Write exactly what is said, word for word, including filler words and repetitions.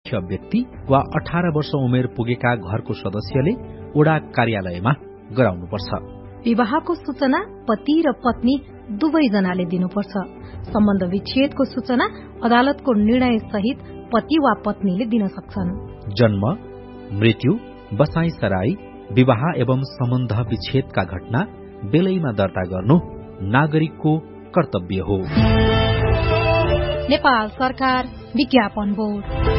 मुख्य व्यक्ति वा अठार वर्ष उमेर पुगेका घरको सदस्यले ओडा कार्यालयमा गराउनुपर्छ। विवाहको सूचना पति र पत्नी दुवैजनाले दिनुपर्छ। सम्बन्ध विच्छेदको सूचना अदालतको निर्णय सहित पति वा पत्नीले दिन सक्छन्। जन्म, मृत्यु, बसाई सराई, विवाह एवं सम्बन्ध विच्छेदका घटना बेलैमा दर्ता गर्नु नागरिकको कर्तव्य हो। नेपाल सरकार विज्ञापन बोर्ड।